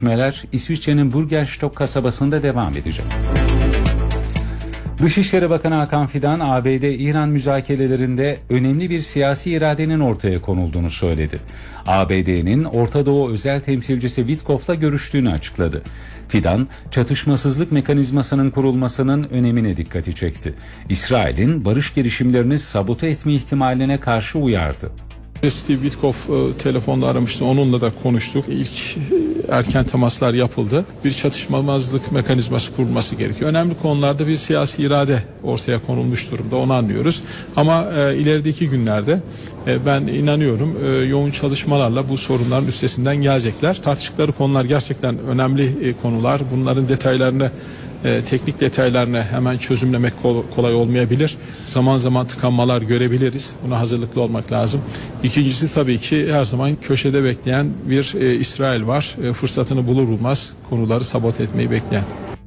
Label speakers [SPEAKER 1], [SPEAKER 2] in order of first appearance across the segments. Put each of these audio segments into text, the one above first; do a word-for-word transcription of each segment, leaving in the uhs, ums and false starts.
[SPEAKER 1] Gelişmeler İsviçre'nin Burgerstock kasabasında devam edecek. Dışişleri Bakanı Hakan Fidan, A B D-İran müzakerelerinde önemli bir siyasi iradenin ortaya konulduğunu söyledi. A B D'nin Orta Doğu özel temsilcisi Witkoff'la görüştüğünü açıkladı. Fidan, çatışmasızlık mekanizmasının kurulmasının önemine dikkati çekti. İsrail'in barış girişimlerini sabote etme ihtimaline karşı uyardı.
[SPEAKER 2] Steve Witkoff e, telefonla aramıştı. Onunla da konuştuk. İlk e, erken temaslar yapıldı. Bir çatışmamazlık mekanizması kurulması gerekiyor. Önemli konularda bir siyasi irade ortaya konulmuş durumda. Onu anlıyoruz. Ama e, ilerideki günlerde e, ben inanıyorum e, yoğun çalışmalarla bu sorunların üstesinden gelecekler. Tartıştıkları konular gerçekten önemli e, konular. Bunların detaylarını E, teknik detaylarını hemen çözümlemek kol, kolay olmayabilir. Zaman zaman tıkanmalar görebiliriz. Buna hazırlıklı olmak lazım. İkincisi tabii ki her zaman köşede bekleyen bir e, İsrail var. E, fırsatını bulur bulmaz konuları sabote etmeyi bekleyen.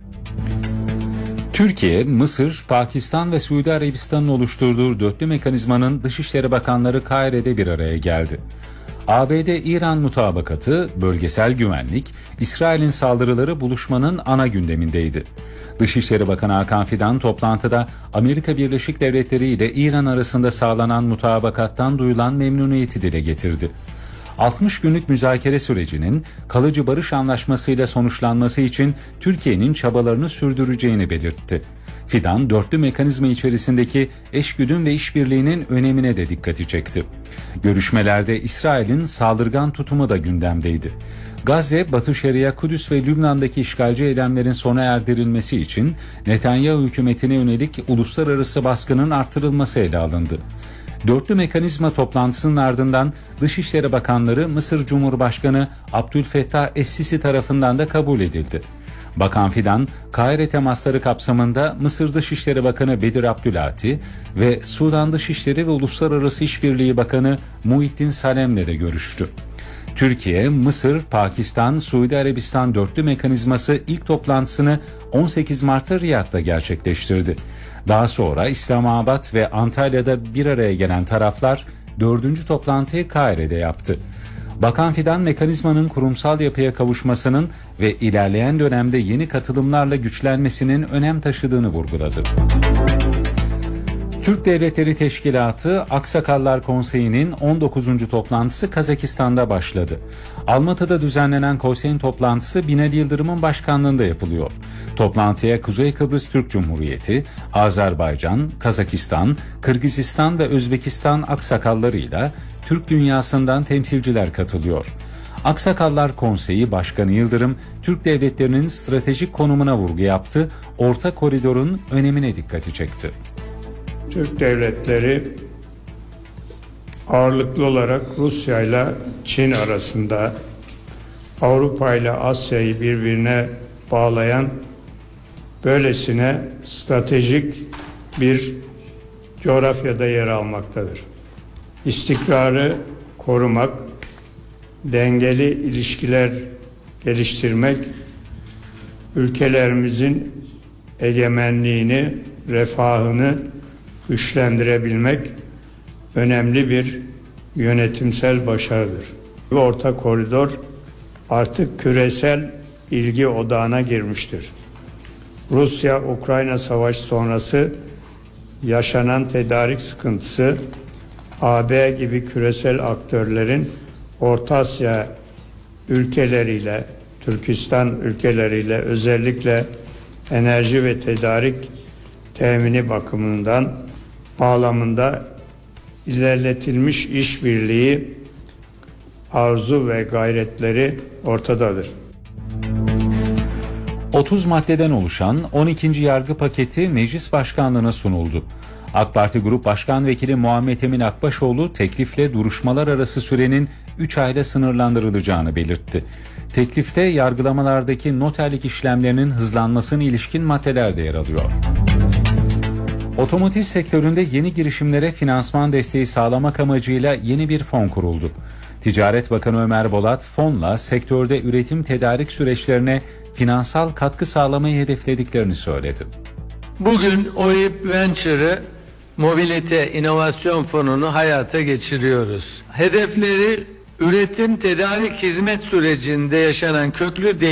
[SPEAKER 1] Türkiye, Mısır, Pakistan ve Suudi Arabistan'ın oluşturduğu dörtlü mekanizmanın Dışişleri Bakanları Kahire'de bir araya geldi. A B D-İran mutabakatı, bölgesel güvenlik, İsrail'in saldırıları buluşmanın ana gündemindeydi. Dışişleri Bakanı Hakan Fidan toplantıda Amerika Birleşik Devletleri ile İran arasında sağlanan mutabakattan duyulan memnuniyeti dile getirdi. altmış günlük müzakere sürecinin kalıcı barış anlaşmasıyla sonuçlanması için Türkiye'nin çabalarını sürdüreceğini belirtti. Fidan, dörtlü mekanizma içerisindeki eşgüdüm ve işbirliğinin önemine de dikkati çekti. Görüşmelerde İsrail'in saldırgan tutumu da gündemdeydi. Gazze, Batı Şeria, Kudüs ve Lübnan'daki işgalci eylemlerin sona erdirilmesi için Netanyahu hükümetine yönelik uluslararası baskının artırılması ele alındı. Dörtlü mekanizma toplantısının ardından Dışişleri Bakanları Mısır Cumhurbaşkanı Abdülfettah Es-Sisi tarafından da kabul edildi. Bakan Fidan, Kahire temasları kapsamında Mısır Dışişleri Bakanı Bedir Abdülati ve Sudan Dışişleri ve Uluslararası İşbirliği Bakanı Muhittin Salem'le de görüştü. Türkiye, Mısır, Pakistan, Suudi Arabistan dörtlü mekanizması ilk toplantısını on sekiz Mart'ta Riyad'da gerçekleştirdi. Daha sonra İslamabad ve Antalya'da bir araya gelen taraflar dördüncü toplantıyı Kahire'de yaptı. Bakan Fidan, mekanizmanın kurumsal yapıya kavuşmasının ve ilerleyen dönemde yeni katılımlarla güçlenmesinin önem taşıdığını vurguladı. Türk Devletleri Teşkilatı Aksakallar Konseyi'nin on dokuzuncu toplantısı Kazakistan'da başladı. Almatı'da düzenlenen konseyin toplantısı Binali Yıldırım'ın başkanlığında yapılıyor. Toplantıya Kuzey Kıbrıs Türk Cumhuriyeti, Azerbaycan, Kazakistan, Kırgızistan ve Özbekistan aksakallarıyla Türk dünyasından temsilciler katılıyor. Aksakallar Konseyi Başkanı Yıldırım, Türk devletlerinin stratejik konumuna vurgu yaptı, Orta Koridor'un önemine dikkati çekti.
[SPEAKER 3] Türk devletleri ağırlıklı olarak Rusya ile Çin arasında, Avrupa ile Asya'yı birbirine bağlayan böylesine stratejik bir coğrafyada yer almaktadır. İstikrarı korumak, dengeli ilişkiler geliştirmek, ülkelerimizin egemenliğini, refahını güçlendirebilmek önemli bir yönetimsel başarıdır. Orta Koridor artık küresel ilgi odağına girmiştir. Rusya-Ukrayna savaşı sonrası yaşanan tedarik sıkıntısı, A B gibi küresel aktörlerin Orta Asya ülkeleriyle, Türkistan ülkeleriyle özellikle enerji ve tedarik temini bakımından bağlamında ilerletilmiş işbirliği arzu ve gayretleri ortadadır.
[SPEAKER 1] otuz maddeden oluşan on ikinci yargı paketi meclis başkanlığına sunuldu. AK Parti Grup Başkan Vekili Muhammed Emin Akbaşoğlu teklifle duruşmalar arası sürenin üç ayla sınırlandırılacağını belirtti. Teklifte yargılamalardaki noterlik işlemlerinin hızlanmasına ilişkin maddeler de yer alıyor. Otomotiv sektöründe yeni girişimlere finansman desteği sağlamak amacıyla yeni bir fon kuruldu. Ticaret Bakanı Ömer Bolat, fonla sektörde üretim tedarik süreçlerine finansal katkı sağlamayı hedeflediklerini söyledi.
[SPEAKER 4] Bugün O İ P Venture'ı Mobilite İnovasyon Fonu'nu hayata geçiriyoruz. Hedefleri üretim, tedarik, hizmet sürecinde yaşanan köklü